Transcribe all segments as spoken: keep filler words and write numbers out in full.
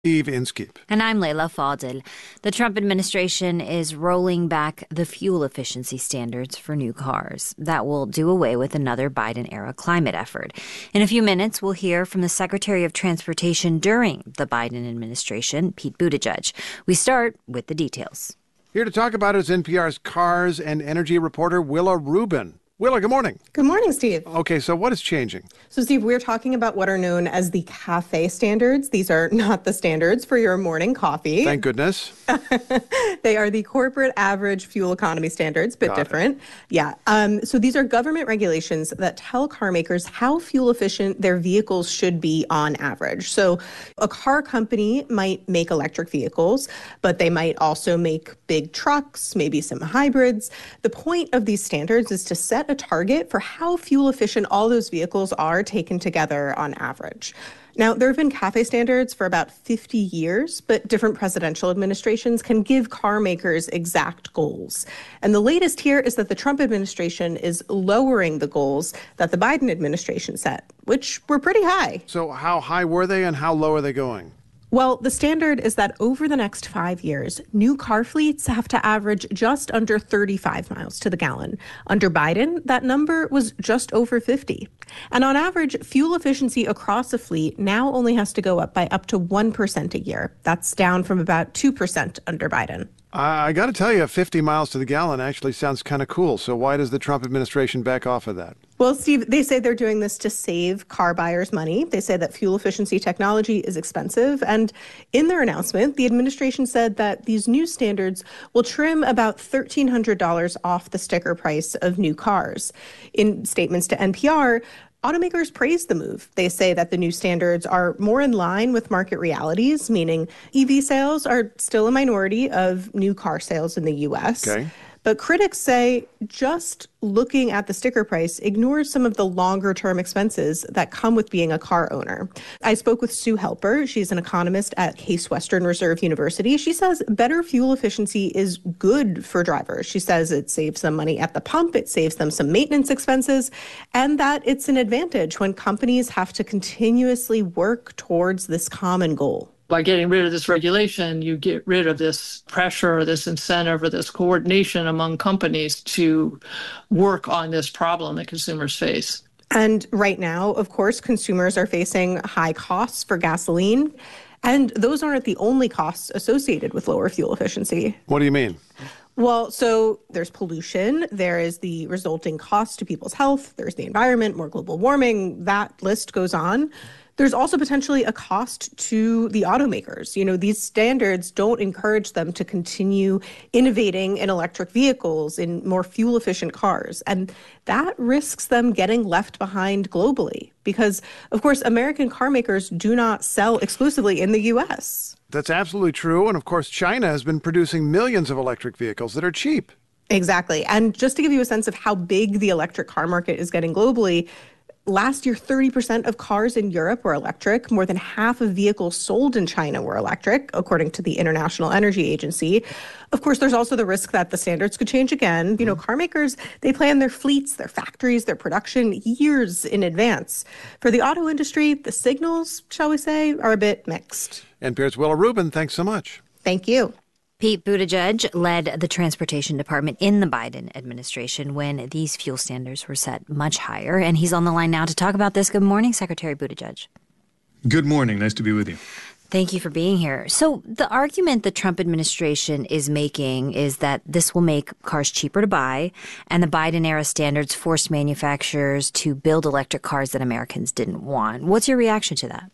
Steve Inskeep. And I'm Leila Fadel. The Trump administration is rolling back the fuel efficiency standards for new cars. That will do away with another Biden-era climate effort. In a few minutes, we'll hear from the Secretary of Transportation during the Biden administration, Pete Buttigieg. We start with the details. Here to talk about it is N P R's cars and energy reporter Willa Rubin. Willa, good morning. Good morning, Steve. Okay, so what is changing? So, Steve, we're talking about what are known as the CAFE standards. These are not the standards for your morning coffee. Thank goodness. They are the corporate average fuel economy standards, bit Got different. It. Yeah. Um, so these are government regulations that tell car makers how fuel efficient their vehicles should be on average. So a car company might make electric vehicles, but they might also make big trucks, maybe some hybrids. The point of these standards is to set a target for how fuel efficient all those vehicles are taken together on average. Now, there have been CAFE standards for about fifty years, but different presidential administrations can give car makers exact goals. And the latest here is that the Trump administration is lowering the goals that the Biden administration set, which were pretty high. So how high were they and how low are they going? Well, the standard is that over the next five years, new car fleets have to average just under thirty-five miles to the gallon. Under Biden, that number was just over fifty. And on average, fuel efficiency across a fleet now only has to go up by up to one percent a year. That's down from about two percent under Biden. I, I got to tell you, fifty miles to the gallon actually sounds kind of cool. So why does the Trump administration back off of that? Well, Steve, they say they're doing this to save car buyers money. They say that fuel efficiency technology is expensive. And in their announcement, the administration said that these new standards will trim about one thousand three hundred dollars off the sticker price of new cars. In statements to N P R, automakers praise the move. They say that the new standards are more in line with market realities, meaning E V sales are still a minority of new car sales in the U S. Okay. But critics say just looking at the sticker price ignores some of the longer term expenses that come with being a car owner. I spoke with Sue Helper. She's an economist at Case Western Reserve University. She says better fuel efficiency is good for drivers. She says it saves them money at the pump, it saves them some maintenance expenses, and that it's an advantage when companies have to continuously work towards this common goal. By getting rid of this regulation, you get rid of this pressure or this incentive or this coordination among companies to work on this problem that consumers face. And right now, of course, consumers are facing high costs for gasoline. And those aren't the only costs associated with lower fuel efficiency. What do you mean? Well, so there's pollution, there is the resulting cost to people's health, there's the environment, more global warming, that list goes on. There's also potentially a cost to the automakers. You know, these standards don't encourage them to continue innovating in electric vehicles, in more fuel-efficient cars. And that risks them getting left behind globally because, of course, American car makers do not sell exclusively in the U S. That's absolutely true. And, of course, China has been producing millions of electric vehicles that are cheap. Exactly. And just to give you a sense of how big the electric car market is getting globally, last year, thirty percent of cars in Europe were electric. More than half of vehicles sold in China were electric, according to the International Energy Agency. Of course, there's also the risk that the standards could change again. You know, car makers, they plan their fleets, their factories, their production years in advance. For the auto industry, the signals, shall we say, are a bit mixed. N P R's Willa Rubin, thanks so much. Thank you. Pete Buttigieg led the transportation department in the Biden administration when these fuel standards were set much higher. And he's on the line now to talk about this. Good morning, Secretary Buttigieg. Good morning. Nice to be with you. Thank you for being here. So the argument the Trump administration is making is that this will make cars cheaper to buy, and the Biden-era standards forced manufacturers to build electric cars that Americans didn't want. What's your reaction to that?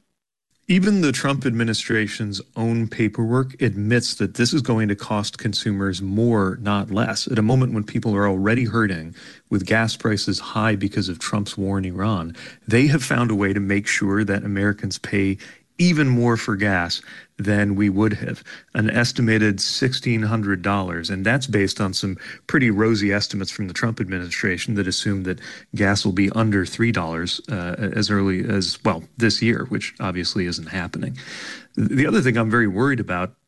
Even the Trump administration's own paperwork admits that this is going to cost consumers more, not less, at a moment when people are already hurting with gas prices high because of Trump's war in Iran. They have found a way to make sure that Americans pay even more for gas than we would have, an estimated sixteen hundred dollars. And that's based on some pretty rosy estimates from the Trump administration that assume that gas will be under three dollars uh, as early as, well, this year, which obviously isn't happening. The other thing I'm very worried about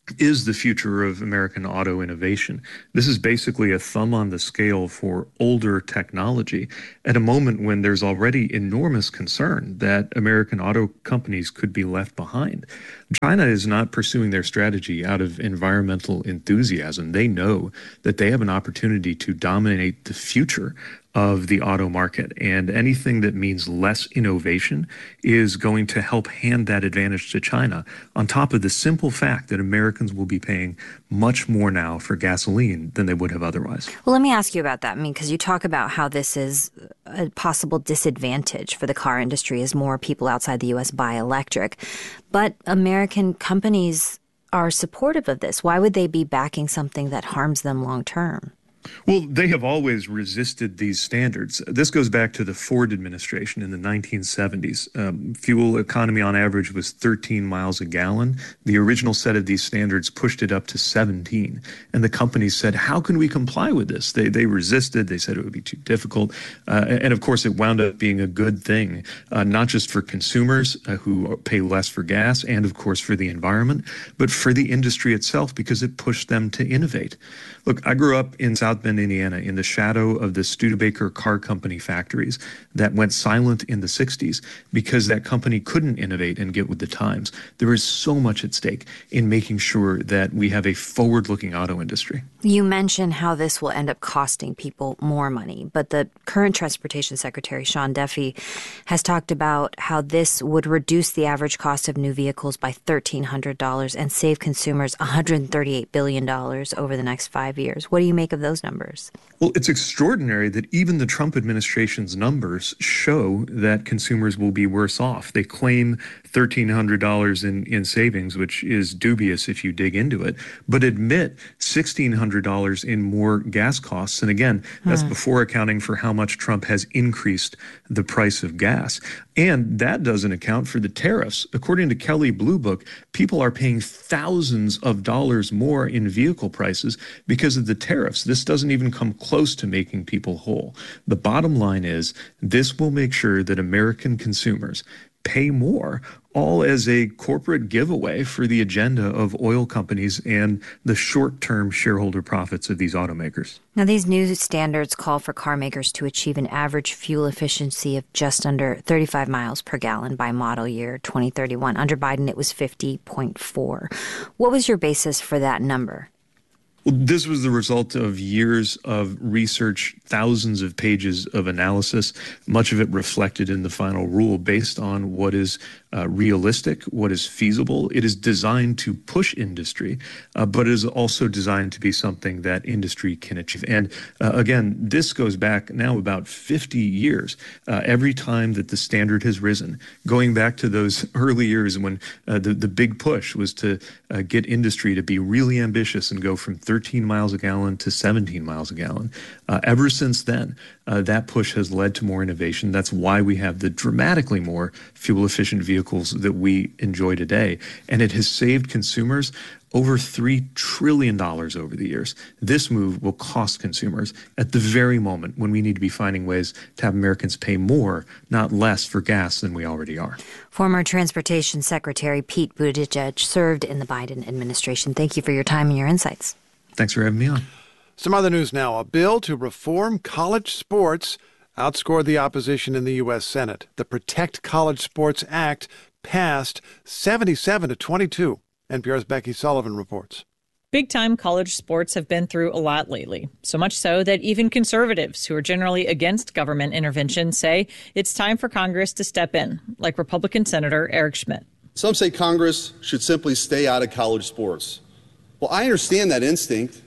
is the future of American auto innovation. This is basically a thumb on the scale for older technology at a moment when there's already enormous concern that American auto companies could be left behind. China is not pursuing their strategy out of environmental enthusiasm. They know that they have an opportunity to dominate the future of the auto market, and anything that means less innovation is going to help hand that advantage to China, on top of the simple fact that Americans will be paying much more now for gasoline than they would have otherwise. Well, let me ask you about that. I mean, because you talk about how this is a possible disadvantage for the car industry as more people outside the U S buy electric, but American companies are supportive of this. Why would they be backing something that harms them long term? Well, they have always resisted these standards. This goes back to the Ford administration in the nineteen seventies. Um, fuel economy on average was thirteen miles a gallon. The original set of these standards pushed it up to seventeen. And the companies said, how can we comply with this? They they resisted. They said it would be too difficult. Uh, and of course, it wound up being a good thing, uh, not just for consumers uh, who pay less for gas and, of course, for the environment, but for the industry itself because it pushed them to innovate. Look, I grew up in South Bend, Indiana, in the shadow of the Studebaker car company factories that went silent in the sixties because that company couldn't innovate and get with the times. There is so much at stake in making sure that we have a forward-looking auto industry. You mentioned how this will end up costing people more money, but the current Transportation Secretary, Sean Duffy, has talked about how this would reduce the average cost of new vehicles by one thousand three hundred dollars and save consumers one hundred thirty-eight billion dollars over the next five years. What do you make of those numbers? Well, it's extraordinary that even the Trump administration's numbers show that consumers will be worse off. They claim one thousand three hundred dollars in, in savings, which is dubious if you dig into it, but admit one thousand six hundred dollars in more gas costs. And again, that's hmm. before accounting for how much Trump has increased the price of gas. And that doesn't account for the tariffs. According to Kelley Blue Book, people are paying thousands of dollars more in vehicle prices because of the tariffs. This doesn't even come close to making people whole. The bottom line is this will make sure that American consumers pay more, all as a corporate giveaway for the agenda of oil companies and the short-term shareholder profits of these automakers. Now, these new standards call for car makers to achieve an average fuel efficiency of just under thirty-five miles per gallon by model year twenty thirty-one. Under Biden, it was fifty point four. What was your basis for that number? Well, this was the result of years of research, thousands of pages of analysis, much of it reflected in the final rule based on what is uh, realistic, what is feasible. It is designed to push industry, uh, but it is also designed to be something that industry can achieve. And uh, again, this goes back now about fifty years. Uh, every time that the standard has risen, going back to those early years when uh, the, the big push was to uh, get industry to be really ambitious and go from thirteen miles a gallon to seventeen miles a gallon. Uh, ever since then, uh, that push has led to more innovation. That's why we have the dramatically more fuel-efficient vehicles that we enjoy today. And it has saved consumers over three trillion dollars over the years. This move will cost consumers at the very moment when we need to be finding ways to have Americans pay more, not less, for gas than we already are. Former Transportation Secretary Pete Buttigieg served in the Biden administration. Thank you for your time and your insights. Thanks for having me on. Some other news now. A bill to reform college sports outscored the opposition in the U S Senate. The Protect College Sports Act passed seventy-seven to twenty-two. N P R's Becky Sullivan reports. Big-time college sports have been through a lot lately, so much so that even conservatives who are generally against government intervention say it's time for Congress to step in, like Republican Senator Eric Schmidt. Some say Congress should simply stay out of college sports. Well, I understand that instinct.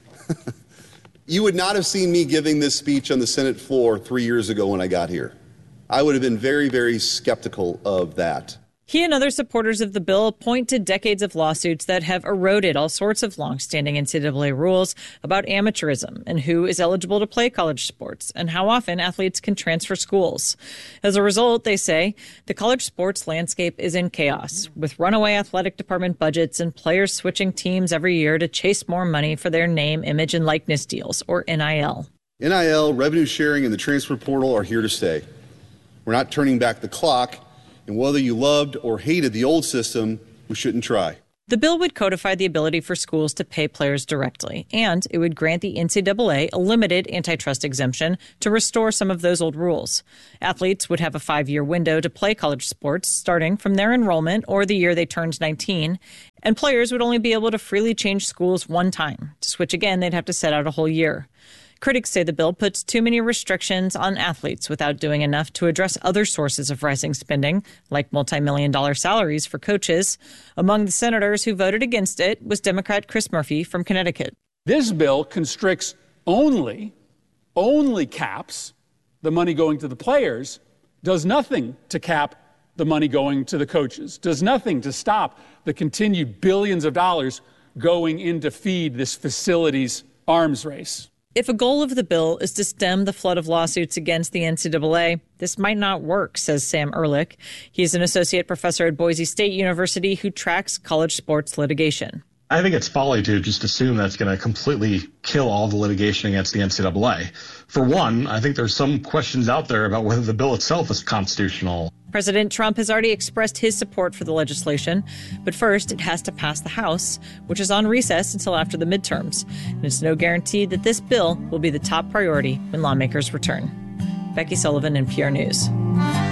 You would not have seen me giving this speech on the Senate floor three years ago when I got here. I would have been very, very skeptical of that. He and other supporters of the bill point to decades of lawsuits that have eroded all sorts of longstanding N C double A rules about amateurism and who is eligible to play college sports and how often athletes can transfer schools. As a result, they say, the college sports landscape is in chaos, with runaway athletic department budgets and players switching teams every year to chase more money for their name, image, and likeness deals, or N I L. N I L, revenue sharing, and the transfer portal are here to stay. We're not turning back the clock. And whether you loved or hated the old system, we shouldn't try. The bill would codify the ability for schools to pay players directly, and it would grant the N C double A a limited antitrust exemption to restore some of those old rules. Athletes would have a five-year window to play college sports, starting from their enrollment or the year they turned nineteen, and players would only be able to freely change schools one time. To switch again, they'd have to set out a whole year. Critics say the bill puts too many restrictions on athletes without doing enough to address other sources of rising spending, like multi-million dollar salaries for coaches. Among the senators who voted against it was Democrat Chris Murphy from Connecticut. This bill constricts only, only caps the money going to the players, does nothing to cap the money going to the coaches, does nothing to stop the continued billions of dollars going in to feed this facility's arms race. If a goal of the bill is to stem the flood of lawsuits against the N C double A, this might not work, says Sam Ehrlich. He's an associate professor at Boise State University who tracks college sports litigation. I think it's folly to just assume that's going to completely kill all the litigation against the N C double A. For one, I think there's some questions out there about whether the bill itself is constitutional. President Trump has already expressed his support for the legislation, but first it has to pass the House, which is on recess until after the midterms. And it's no guarantee that this bill will be the top priority when lawmakers return. Becky Sullivan, N P R News.